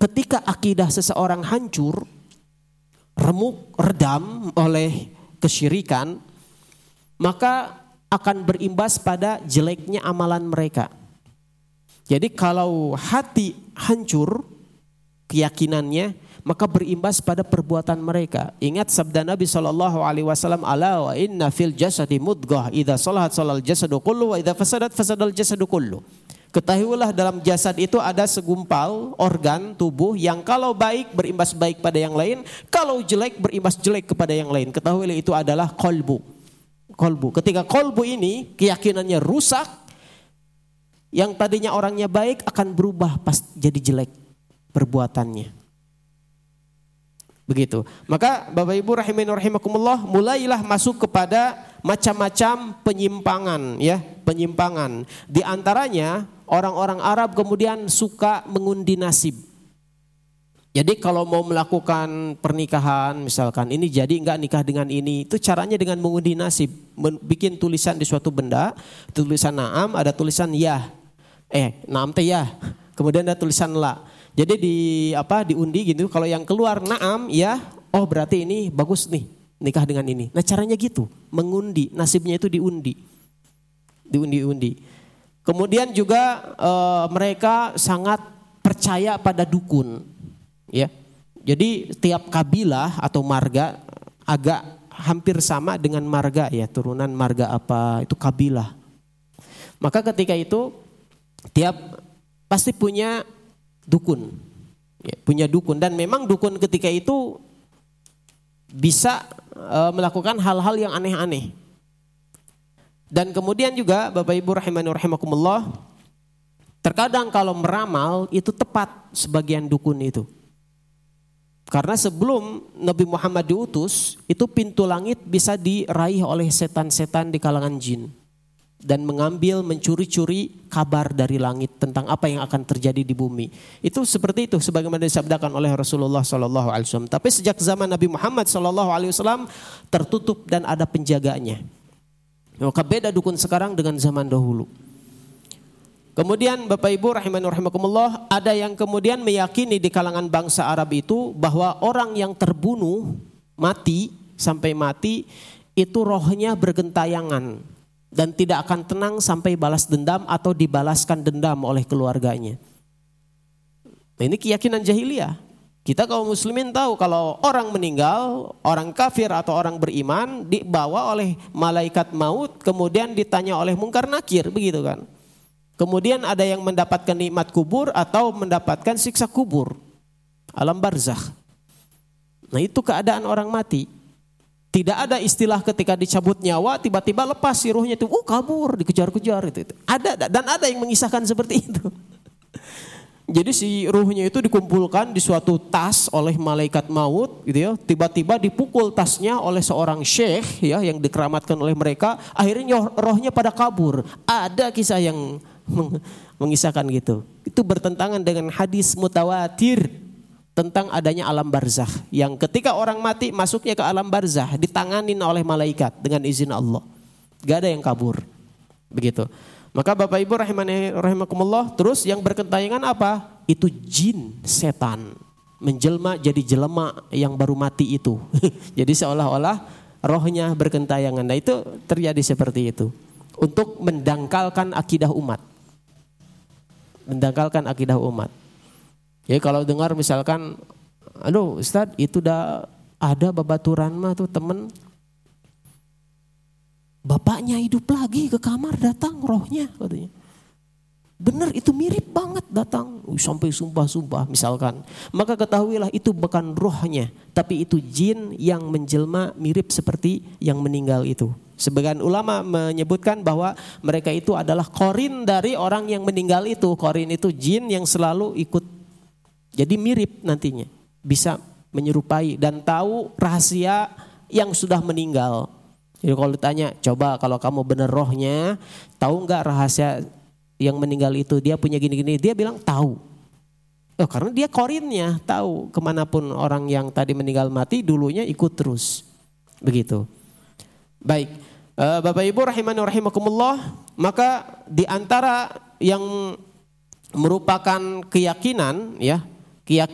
ketika akidah seseorang hancur, remuk, redam oleh kesyirikan, maka akan berimbas pada jeleknya amalan mereka. Jadi kalau hati hancur keyakinannya, maka berimbas pada perbuatan mereka. Ingat sabda Nabi SAW, ala wa inna fil jasadi mudghah, idza salahat salal jasadu kullu wa idza fasadat fasadal jasadu kullu. Ketahuilah dalam jasad itu ada segumpal organ tubuh yang kalau baik berimbas baik pada yang lain, kalau jelek berimbas jelek kepada yang lain. Ketahuilah itu adalah qalbu. Ketika qalbu ini keyakinannya rusak, yang tadinya orangnya baik akan berubah pas jadi jelek perbuatannya. Begitu. Maka Bapak Ibu rahimani rahimakumullah, mulailah masuk kepada macam-macam penyimpangan, ya, penyimpangan. Di antaranya orang-orang Arab kemudian suka mengundi nasib. Jadi kalau mau melakukan pernikahan misalkan, ini jadi enggak nikah dengan ini, itu caranya dengan mengundi nasib. Bikin tulisan di suatu benda, tulisan na'am, ada tulisan ya. Na'am teh ya. Kemudian ada tulisan la. Jadi diundi gitu, kalau yang keluar na'am ya, oh berarti ini bagus nih nikah dengan ini. Nah caranya gitu, mengundi, nasibnya itu diundi. Kemudian juga mereka sangat percaya pada dukun, ya. Jadi tiap kabilah atau marga agak hampir sama dengan marga, ya, turunan marga apa itu kabilah. Maka ketika itu tiap pasti punya dukun, ya, punya dukun, dan memang dukun ketika itu bisa melakukan hal-hal yang aneh-aneh. Dan kemudian juga Bapak Ibu rahimani rahimakumullah, terkadang kalau meramal itu tepat sebagian dukun itu. Karena sebelum Nabi Muhammad diutus, itu pintu langit bisa diraih oleh setan-setan di kalangan jin. Dan mencuri-curi kabar dari langit tentang apa yang akan terjadi di bumi. Itu seperti itu sebagaimana disabdakan oleh Rasulullah SAW. Tapi sejak zaman Nabi Muhammad SAW tertutup dan ada penjaganya. Maka beda dukun sekarang dengan zaman dahulu. Kemudian Bapak Ibu rahimani rahimakumullah, ada yang kemudian meyakini di kalangan bangsa Arab itu bahwa orang yang terbunuh sampai mati itu rohnya bergentayangan dan tidak akan tenang sampai balas dendam atau dibalaskan dendam oleh keluarganya. Nah, ini keyakinan jahiliyah. Kita kaum muslimin tahu kalau orang meninggal, orang kafir atau orang beriman dibawa oleh malaikat maut, kemudian ditanya oleh Munkar Nakir, begitu kan. Kemudian ada yang mendapatkan nikmat kubur atau mendapatkan siksa kubur, alam barzakh. Nah itu keadaan orang mati. Tidak ada istilah ketika dicabut nyawa tiba-tiba lepas si ruhnya itu, kabur, dikejar-kejar itu. Ada, dan ada yang mengisahkan seperti itu. Jadi si ruhnya itu dikumpulkan di suatu tas oleh malaikat maut, gitu ya. Tiba-tiba dipukul tasnya oleh seorang syekh, ya, yang dikeramatkan oleh mereka. Akhirnya rohnya pada kabur. Ada kisah yang mengisahkan gitu. Itu bertentangan dengan hadis mutawatir tentang adanya alam barzakh, yang ketika orang mati masuknya ke alam barzakh ditanganin oleh malaikat dengan izin Allah. Gak ada yang kabur. Begitu. Maka Bapak Ibu rahimani rahimakumullah, terus yang berkentayangan apa? Itu jin, setan. Menjelma jadi jelema yang baru mati itu. Jadi seolah-olah rohnya berkentayangan. Nah itu terjadi seperti itu. Untuk mendangkalkan akidah umat. Ya kalau dengar misalkan, aduh Ustaz itu udah ada babaturan mah tuh temen, bapaknya hidup lagi ke kamar datang rohnya katanya. Bener itu mirip banget datang sampai sumpah-sumpah misalkan. Maka ketahuilah itu bukan rohnya, tapi itu jin yang menjelma mirip seperti yang meninggal itu. Sebagian ulama menyebutkan bahwa mereka itu adalah korin dari orang yang meninggal itu. Korin itu jin yang selalu ikut. Jadi mirip nantinya. Bisa menyerupai dan tahu rahasia yang sudah meninggal. Jadi kalau ditanya, coba kalau kamu benar rohnya, tahu enggak rahasia yang meninggal itu, dia punya gini-gini, dia bilang tahu. Karena dia korinnya, tahu kemanapun orang yang tadi meninggal mati dulunya ikut terus. Begitu. Baik, Bapak Ibu rahimani rahimakumullah, maka di antara yang merupakan keyakinan, ya,